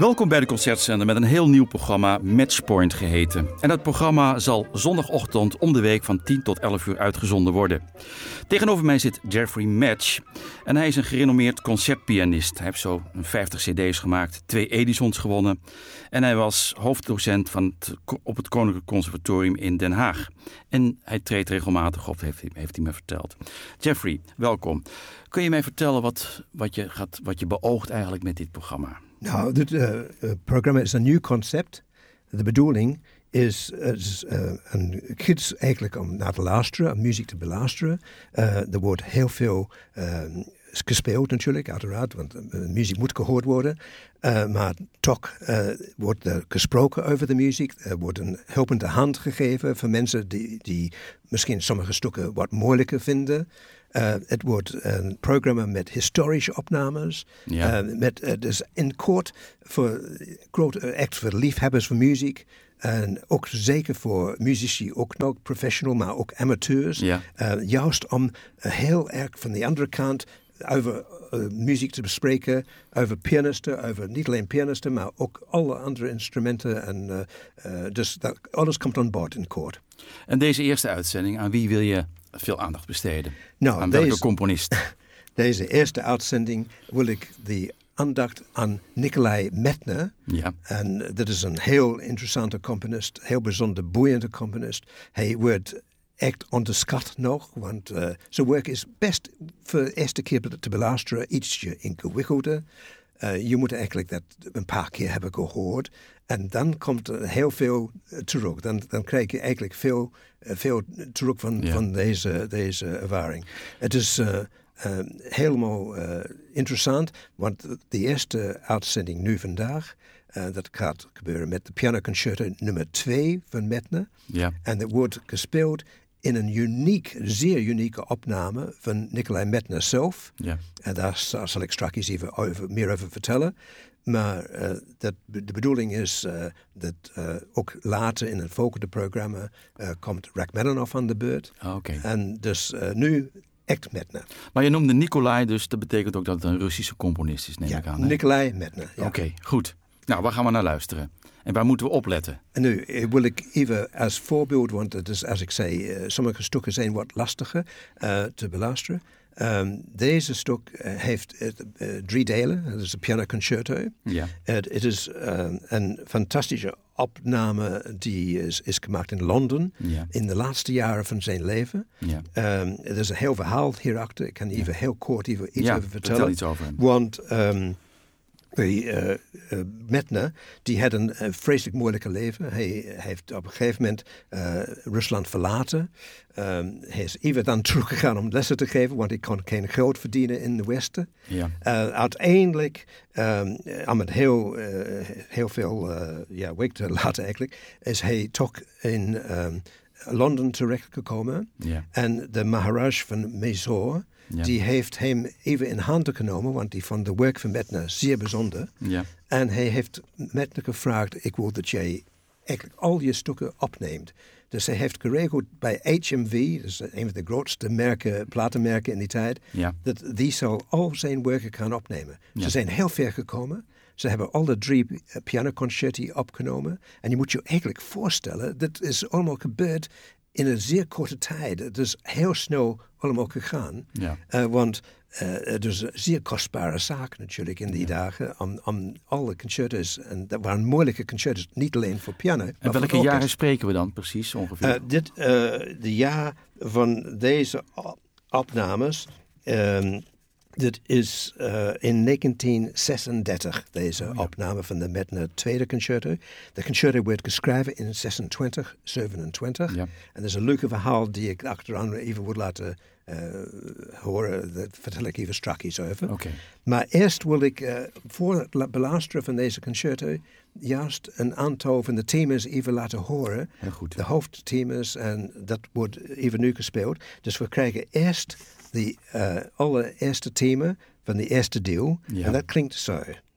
Welkom bij de Concertzender met een heel nieuw programma, Matchpoint geheten. En dat programma zal zondagochtend om de week van 10 tot 11 uur uitgezonden worden. Tegenover mij zit Jeffrey Match. En hij is een gerenommeerd concertpianist. Hij heeft zo 50 cd's gemaakt, 2 Edisons gewonnen. En hij was hoofddocent op het Koninklijk Conservatorium in Den Haag. En hij treedt regelmatig op, heeft hij me verteld. Jeffrey, welkom. Kun je mij vertellen wat je beoogt eigenlijk met dit programma? Nou, dit programma is een nieuw concept. De bedoeling is een gids eigenlijk om naar te luisteren, om muziek te beluisteren. Er wordt heel veel gespeeld natuurlijk, uiteraard, want muziek moet gehoord worden. Maar toch wordt er gesproken over de muziek. Er wordt een helpende hand gegeven voor mensen die misschien sommige stukken wat moeilijker vinden. Het wordt een programma met historische opnames. Ja. Dus in kort echt voor liefhebbers van muziek. En ook zeker voor muzici, ook nog professional, maar ook amateurs. Ja. Juist om heel erg van de andere kant over muziek te bespreken, over pianisten, over niet alleen pianisten, maar ook alle andere instrumenten. En dus alles komt aan boord in kort. En deze eerste uitzending, aan wie wil je veel aandacht besteden? Nou, aan welke componist? Deze eerste uitzending wil ik de aandacht aan Nikolai Medtner. Ja. En dat is een heel interessante componist, heel bijzonder boeiende componist. Hij wordt echt onderschat nog, want zijn werk is best voor de eerste keer te beluisteren ietsje ingewikkelder. Je moet eigenlijk dat een paar keer hebben gehoord. En dan komt er heel veel terug. Dan krijg je eigenlijk veel terug van deze ervaring. Het is helemaal interessant, want de eerste uitzending nu vandaag, dat gaat gebeuren met de pianoconcerto nummer 2 van Medtner. Ja. En dat wordt gespeeld in een zeer unieke opname van Nikolai Medtner zelf. Ja. En daar zal ik straks even meer over vertellen. Maar de bedoeling is dat ook later in het volgende programma komt Rachmaninoff aan de beurt. Okay. En dus nu echt Medtner. Maar je noemde Nikolai, dus dat betekent ook dat het een Russische componist is, neem ik aan. Hè? Nikolai Medtner. Ja. Oké, goed. Nou, waar gaan we naar luisteren? En waar moeten we opletten? En nu wil ik even als voorbeeld, want het is, als ik zei, sommige stukken zijn wat lastiger te beluisteren. Deze stuk heeft 3 delen. Het is een pianoconcerto. Ja. Het is een fantastische opname die is gemaakt in Londen in de laatste jaren van zijn leven. Ja. Er is een heel verhaal hierachter. Ik kan even heel kort iets over vertellen. Vertel iets over hem. Want Medtner, die had een vreselijk moeilijke leven. Hij heeft op een gegeven moment Rusland verlaten. Hij is even dan teruggegaan om lessen te geven, want hij kon geen geld verdienen in de Westen. Ja. Uiteindelijk, met heel veel week te laten eigenlijk, is hij toch in Londen terechtgekomen. Ja. En de Maharaj van Mysore, die heeft hem even in handen genomen, want die vond de werk van Medtner zeer bijzonder. Ja. En hij heeft Medtner gevraagd, ik wil dat jij eigenlijk al je stukken opneemt. Dus hij heeft geregeld bij HMV, dus een van de grootste platenmerken in die tijd, dat die zal al zijn werken gaan opnemen. Ja. Ze zijn heel ver gekomen. Ze hebben alle 3 pianoconcerti opgenomen. En je moet je eigenlijk voorstellen, dat is allemaal gebeurd in een zeer korte tijd. Het is heel snel allemaal gegaan. Ja. Want het is een zeer kostbare zaak natuurlijk in die dagen. Om alle concertos, en dat waren moeilijke concertos, niet alleen voor piano. En welke jaren spreken we dan precies ongeveer? De jaar van deze opnames, dit is in 1936, deze opname van de Medtner tweede concerto. De concerto werd geschreven in 26, 27. Ja. En er is een leuke verhaal die ik achteraan even wil laten horen. Dat vertel ik even straks iets over. Okay. Maar eerst wil ik voor het beluisteren van deze concerto juist een aantal van de thema's even laten horen. Heel goed. De hoofdthema's, en dat wordt even nu gespeeld. Dus we krijgen eerst de allereerste thema van de eerste deel. Ja. En dat klinkt zo.